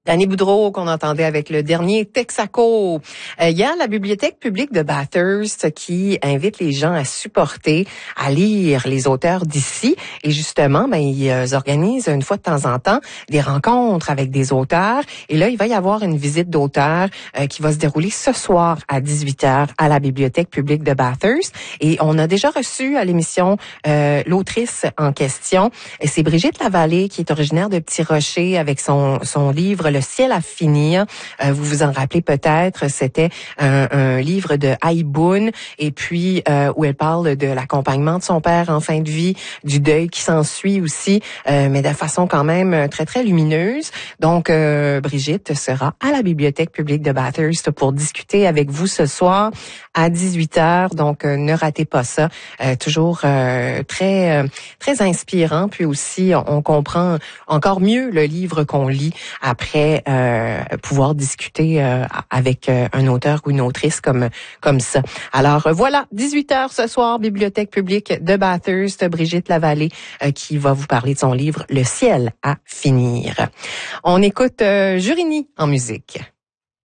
Danny Boudreau qu'on entendait avec le dernier Texaco. Il y a la Bibliothèque publique de Bathurst qui invite les gens à supporter, à lire les auteurs d'ici. Et justement, ils organisent une fois de temps en temps des rencontres avec des auteurs. Et là, il va y avoir une visite d'auteurs qui va se dérouler ce soir à 18h à la Bibliothèque publique de Bathurst. Et on a déjà reçu à l'émission l'autrice en question. Et c'est Brigitte Lavallée qui est originaire de Petit-Rocher avec son livre Le ciel à finir. Vous vous en rappelez peut-être, c'était un livre de Haïboun et puis où elle parle de l'accompagnement de son père en fin de vie, du deuil qui s'ensuit aussi, mais de façon quand même très, très lumineuse. Donc, Brigitte sera à la Bibliothèque publique de Bathurst pour discuter avec vous ce soir à 18h. Donc, ne ratez pas ça. Toujours très, très inspirant. Puis aussi, on comprend encore mieux le livre qu'on lit après pouvoir discuter avec un auteur ou une autrice comme ça. Alors voilà, 18h ce soir, Bibliothèque publique de Bathurst, Brigitte Lavallée qui va vous parler de son livre Le ciel à finir. On écoute Jurini en musique.